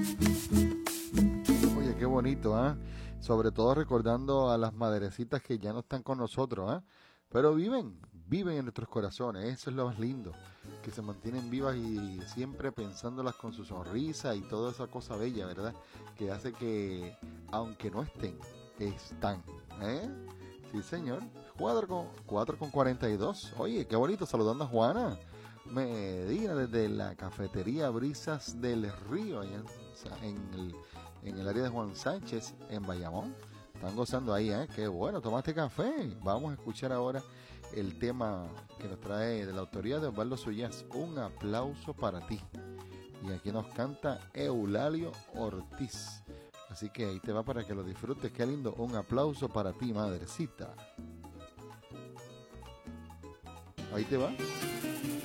Oye, qué bonito, ¿ah? Sobre todo recordando a las madrecitas que ya no están con nosotros, ¿ah? Pero viven en nuestros corazones, eso es lo más lindo, que se mantienen vivas y siempre pensándolas con su sonrisa y toda esa cosa bella, ¿verdad? Que hace que, aunque no estén, están, ¿eh? Sí, señor. 4 con 42. Oye, qué bonito, saludando a Juana Medina desde la cafetería Brisas del Río, allá en el área de Juan Sánchez, en Bayamón. Están gozando ahí, ¿eh? Qué bueno, tomaste café. Vamos a escuchar ahora el tema que nos trae de la autoría de Osvaldo Suyas. Un aplauso para ti. Y aquí nos canta Eulalio Ortiz. Así que ahí te va para que lo disfrutes. Qué lindo. Un aplauso para ti, madrecita. Ahí te va.